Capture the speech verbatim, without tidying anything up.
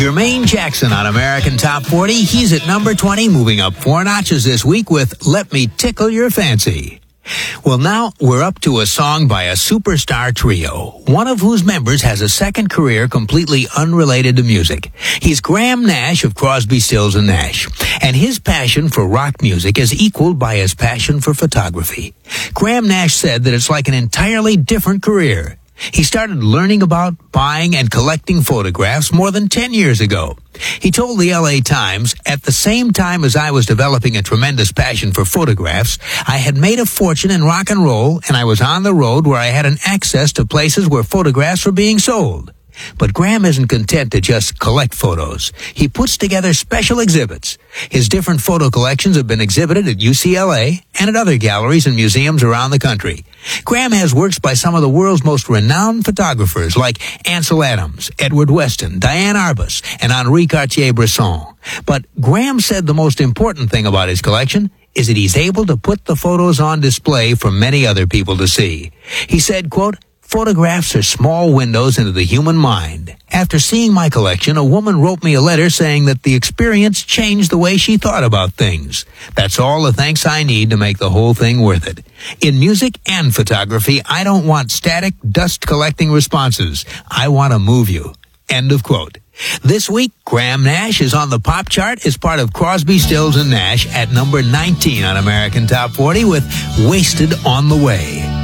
Jermaine Jackson on American Top forty. He's at number twenty, moving up four notches this week with Let Me Tickle Your Fancy. Well, now we're up to a song by a superstar trio, one of whose members has a second career completely unrelated to music. He's Graham Nash of Crosby, Stills and Nash, and his passion for rock music is equaled by his passion for photography. Graham Nash said that it's like an entirely different career. He started learning about, buying, and collecting photographs more than ten years ago. He told the L A Times, at the same time as I was developing a tremendous passion for photographs, I had made a fortune in rock and roll, and I was on the road where I had an access to places where photographs were being sold. But Graham isn't content to just collect photos. He puts together special exhibits. His different photo collections have been exhibited at U C L A and at other galleries and museums around the country. Graham has works by some of the world's most renowned photographers like Ansel Adams, Edward Weston, Diane Arbus, and Henri Cartier-Bresson. But Graham said the most important thing about his collection is that he's able to put the photos on display for many other people to see. He said, quote, "Photographs are small windows into the human mind. After seeing my collection, a woman wrote me a letter saying that the experience changed the way she thought about things. That's all the thanks I need to make the whole thing worth it. In music and photography, I don't want static, dust-collecting responses. I want to move you." End of quote. This week, Graham Nash is on the pop chart as part of Crosby, Stills and Nash at number nineteen on American Top forty with Wasted on the Way.